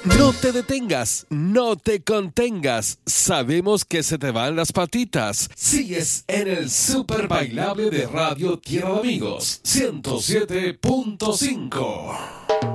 No te detengas, no te contengas. Sabemos que se te van las patitas. Sigues en el Super Bailable de Radio Tierra de Amigos 107.5.